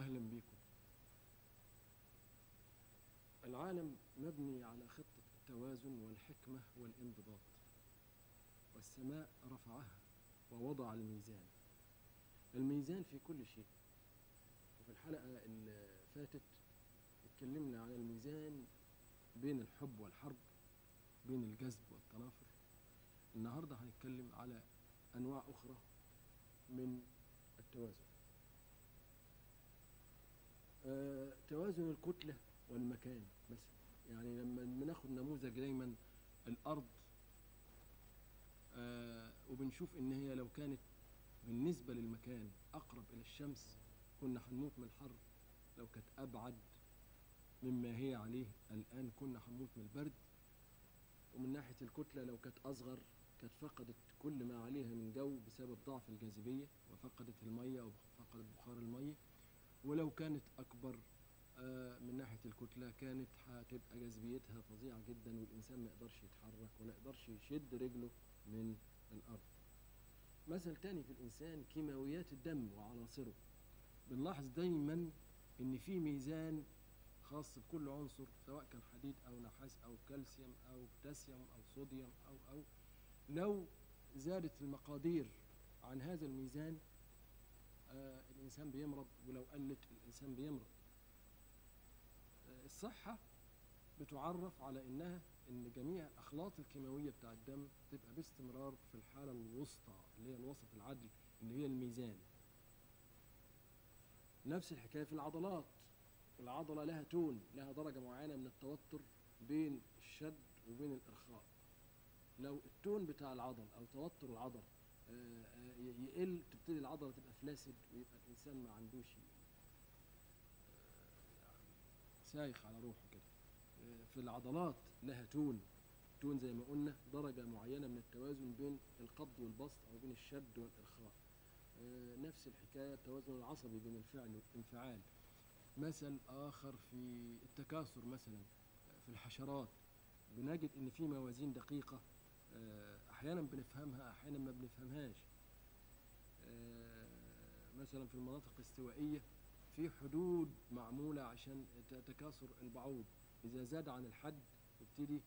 أهلا بكم. العالم مبني على خطة التوازن والحكمة والانضباط، والسماء رفعها ووضع الميزان. الميزان في كل شيء. وفي الحلقة اللي فاتت اتكلمنا على الميزان بين الحب والحرب، بين الجذب والتنافر. النهاردة هنتكلم على أنواع أخرى من التوازن. توازن الكتلة والمكان مثلا. يعني لما بناخد نموذج دايما الأرض، وبنشوف إن هي لو كانت بالنسبة للمكان أقرب إلى الشمس كنا هنموت من الحر، لو كانت أبعد مما هي عليه الآن كنا هنموت من البرد. ومن ناحية الكتلة لو كانت أصغر كانت فقدت كل ما عليها من جو بسبب ضعف الجاذبية، وفقدت المية وفقدت بخار المية. ولو كانت أكبر من ناحية الكتلة كانت هتبقى جاذبيتها فظيعة جدا، والإنسان ما يقدرش يتحرك ولا يقدرش يشد رجله من الأرض. مثل تاني في الإنسان كيماويات الدم وعناصره. بنلاحظ دايما إن في ميزان خاص بكل عنصر، سواء كان حديد أو نحاس أو كالسيوم أو بوتاسيوم أو صوديوم أو لو زادت المقادير عن هذا الميزان الإنسان بيمرض، ولو قلت الإنسان بيمرض. الصحة بتعرف على إن جميع الأخلاط الكيماوية بتاع الدم تبقى باستمرار في الحالة الوسطى اللي هي الوسط العدل اللي هي الميزان. نفس الحكاية في العضلات. العضلة لها تون، لها درجة معينة من التوتر بين الشد وبين الإرخاء. لو التون بتاع العضل أو توتر العضل يقل تبتدي العضلة تبقى فلاسد، ويبقى الإنسان ما عندوش سايخ على روحه كده. في العضلات لها تون زي ما قلنا درجة معينة من التوازن بين القبض والبسط أو بين الشد والإرخاء. نفس الحكاية التوازن العصبي بين الفعل والانفعال. مثل آخر في التكاثر مثلا في الحشرات، بنجد إن في موازين دقيقة أحيانا بنفهمها أحيانا ما بنفهمهاش. مثلا في المناطق الاستوائية في حدود معمولة عشان تكاثر البعوض. إذا زاد عن الحد يبتدي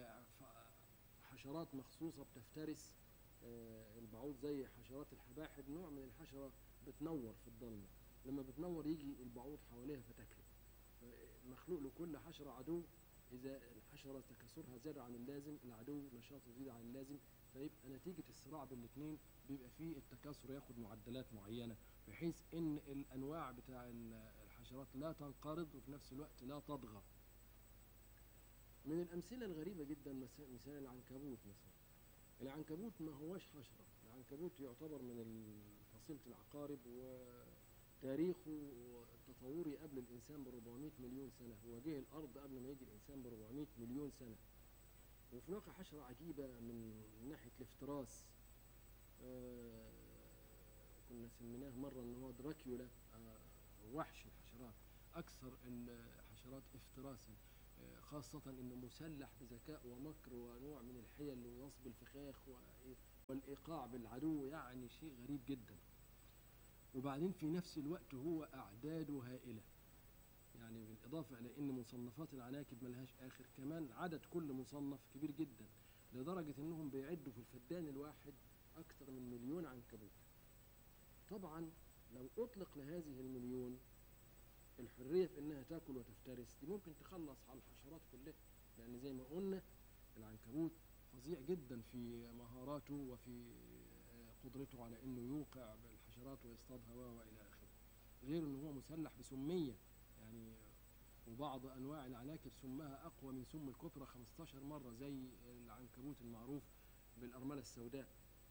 حشرات مخصوصة بتفترس البعوض، زي حشرات الحباحب، نوع من الحشرة بتنور في الضلمة. لما بتنور يجي البعوض حواليها فتاكله. مخلوق لكل حشرة عدو. إذا الحشرة تكاثرها زاد عن اللازم العدو نشاطه يزيد عن اللازم، فيبقى نتيجة الصراع بين الاثنين بيبقى فيه التكاثر ياخد معدلات معينة، بحيث إن الأنواع بتاع الحشرات لا تنقرض وفي نفس الوقت لا تضغط. من الأمثلة الغريبة جدا مثال العنكبوت مثلا. العنكبوت ما هوش حشرة، العنكبوت يعتبر من فصيلة العقارب، وتاريخه التطوري قبل الإنسان ب 400 مليون سنة. هو جه الأرض قبل ما يجي الإنسان ب 400 مليون سنة. وفي واقع حشرة عجيبة من ناحية الافتراس. كنا سميناه مرة إن هو دراكيولا، وحش الحشرات، أكثر الحشرات افتراسا، خاصة إنه مسلح بذكاء ومكر ونوع من الحيل ونصب الفخاخ والإيقاع بالعدو، يعني شيء غريب جدا. وبعدين في نفس الوقت هو أعداده هائلة، يعني بالإضافة إلى إن مصنفات العناكب ملهاش آخر، كمان عدد كل مصنف كبير جدا، لدرجة إنهم بيعدوا في الفدان الواحد أكثر من 1,000,000 عنكبوت. طبعا لو أطلق لهذه المليون الحرية في إنها تاكل وتفترس، دي ممكن تخلص على الحشرات كلها، لأن زي ما قلنا العنكبوت فظيع جدا في مهاراته وفي قدرته على إنه يوقع بالحشرات ويصطادها وإلى آخره. غير إنه هو مسلح بسمية، يعني وبعض أنواع العناكب سمها أقوى من سم الكبرى 15 مرة، زي العنكبوت المعروف بالأرملة السوداء.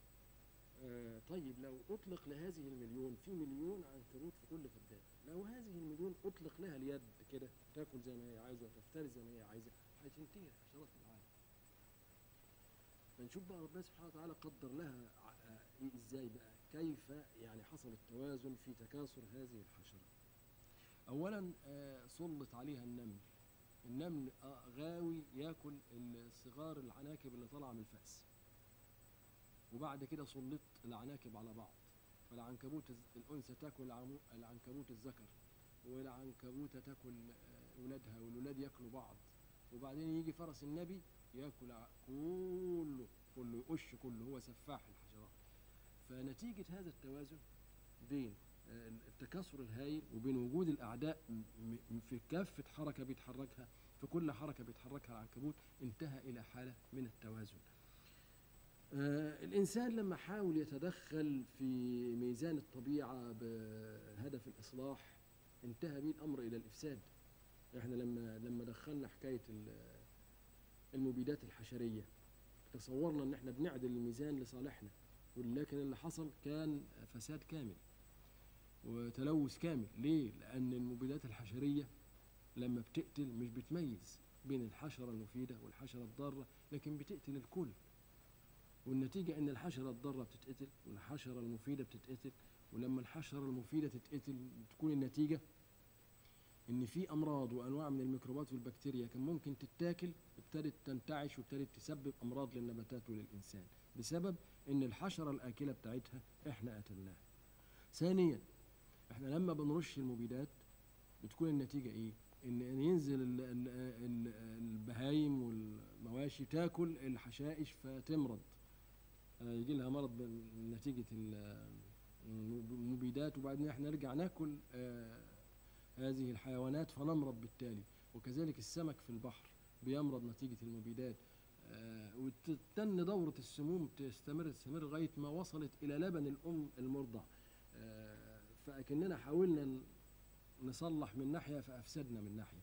طيب لو أطلق لهذه المليون، في 1,000,000 عنكبوت في كل فدان، لو هذه المليون أطلق لها اليد كده تاكل زي ما هي عايزة وتفترس زي ما هي عايزة، هتنتهي الحشرات في العالم. فنشوف بقى ربنا سبحانه وتعالى قدر لها إزاي بقى، كيف يعني حصل التوازن في تكاثر هذه الحشرات. أولا سلط عليها النمل غاوي ياكل الصغار العناكب اللي طالعة من الفأس، وبعد كده سلط العناكب على بعض، فالعنكبوت الأنثى تاكل العنكبوت الذكر، والعنكبوتة تاكل ولادها، والولاد ياكلوا بعض، وبعدين يجي فرس النبي ياكل كله، يقش كله، هو سفاح الحشرات. فنتيجة هذا التوازن بين التكاثر الهائل وبين وجود الأعداء في كافة حركة بيتحركها، في كل حركة بيتحركها العنكبوت، انتهى إلى حالة من التوازن. الإنسان لما حاول يتدخل في ميزان الطبيعة بهدف الإصلاح انتهى به الأمر إلى الإفساد. احنا لما دخلنا حكاية المبيدات الحشرية تصورنا ان احنا بنعدل الميزان لصالحنا، ولكن اللي حصل كان فساد كامل وتلوث كامل. ليه؟ لأن المبيدات الحشرية لما بتقتل مش بتميز بين الحشرة المفيدة والحشرة الضارة، لكن بتقتل الكل، والنتيجة ان الحشرة الضارة بتتقتل والحشرة المفيدة بتتقتل. ولما الحشرة المفيدة تتقتل تكون النتيجة ان في امراض وانواع من الميكروبات والبكتيريا كان ممكن تتاكل ابتدت تنتعش وابتدت تسبب امراض للنباتات وللانسان بسبب ان الحشرة الاكلة بتاعتها احنا قتلناها. ثانيا، احنا لما بنرش المبيدات بتكون النتيجة ايه؟ ان ينزل البهايم والمواشي تاكل الحشائش فتمرض، يجي لها مرض نتيجة المبيدات، وبعدين احنا نرجع ناكل هذه الحيوانات فنمرض بالتالي. وكذلك السمك في البحر بيمرض نتيجة المبيدات. وتتن دورة السموم تستمر لغاية ما وصلت إلى لبن الأم المرضع. فأكننا حاولنا نصلح من ناحية فأفسدنا من ناحية.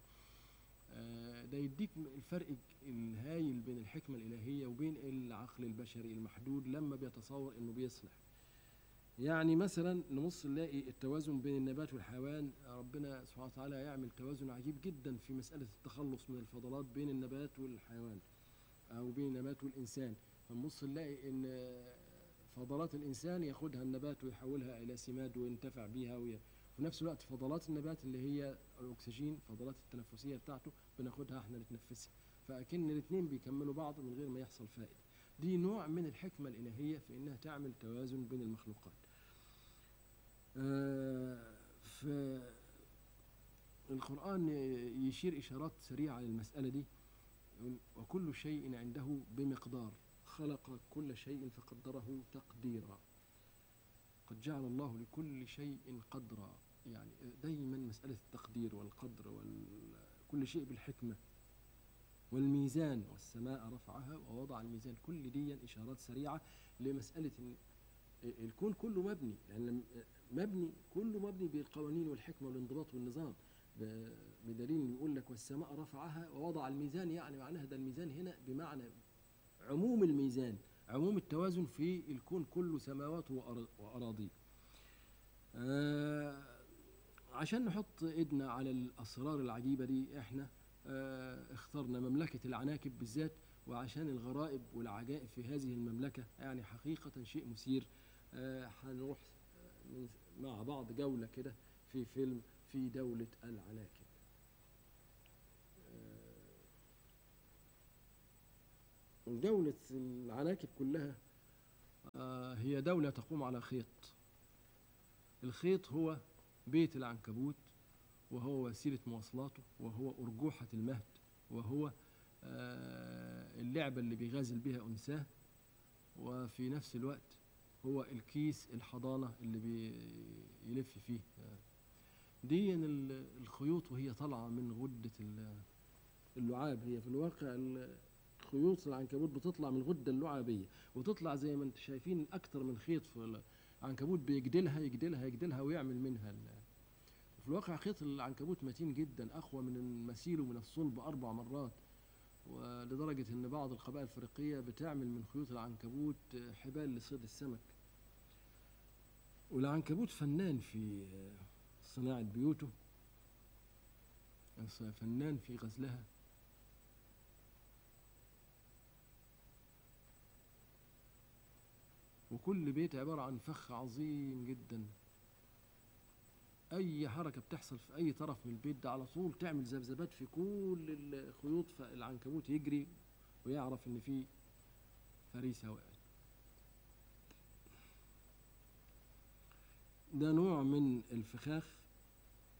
ده يديك الفرق الهايل بين الحكمة الإلهية وبين العقل البشري المحدود لما بيتصور إنه بيصلح. يعني مثلا نبص نلاقي التوازن بين النبات والحيوان، ربنا سبحانه وتعالى يعمل توازن عجيب جدا في مسألة التخلص من الفضلات بين النبات والحيوان أو بين النبات والإنسان. فنبص نلاقي إن فضلات الإنسان ياخدها النبات ويحولها إلى سماد وينتفع بيها، وفي نفس الوقت فضلات النبات اللي هي الأكسجين، فضلات التنفسية بتاعته بناخدها احنا نتنفسها. فأكن الاثنين بيكملوا بعض من غير ما يحصل فائدة. دي نوع من الحكمة الإلهية في إنها تعمل توازن بين المخلوقات. فالقرآن يشير إشارات سريعة للمسألة دي، وكل شيء عنده بمقدار، خلق كل شيء فقدره تقديرا، قد جعل الله لكل شيء قدرا. يعني دايما مسألة التقدير والقدر وكل شيء بالحكمة. والميزان والسماء رفعها ووضع الميزان، كل دي إشارات سريعة لمسألة الكون كله مبني، يعني كله مبني بالقوانين والحكمة والانضباط والنظام. بدليل يقول لك والسماء رفعها ووضع الميزان، يعني معناها ده الميزان هنا بمعنى عموم الميزان، عموم التوازن في الكون كله، سماوات وأراضي. عشان نحط ايدنا على الأسرار العجيبة دي احنا اخترنا مملكة العناكب بالذات، وعشان الغرائب والعجائب في هذه المملكة يعني حقيقة شيء مثير. هنروح مع بعض جولة كده في فيلم في دولة العناكب. دولة العناكب كلها هي دولة تقوم على خيط. الخيط هو بيت العنكبوت، وهو وسيلة مواصلاته، وهو أرجوحة المهد، وهو اللعبة اللي بيغازل بها أنثاه، وفي نفس الوقت هو الكيس الحضانة اللي بيلف فيه. دي الخيوط وهي طالعة من غدة اللعاب. هي في الواقع خيوط العنكبوت بتطلع من الغدة اللعابية، وتطلع زي ما انتم شايفين أكتر من خيط. في العنكبوت بيجدلها يجدلها يجدلها ويعمل منها. في الواقع خيط العنكبوت متين جدا، أقوى من مثيله من الصلب 4 مرات، ولدرجة أن بعض القبائل الأفريقية بتعمل من خيوط العنكبوت حبال لصيد السمك. والعنكبوت فنان في صناعة بيوته، فنان في غزلها. وكل بيت عبارة عن فخ عظيم جدا، أي حركة بتحصل في أي طرف من البيت ده على طول تعمل ذبذبات في كل الخيوط، فالعنكبوت يجري ويعرف إن في فريسة وقعت. ده نوع من الفخاخ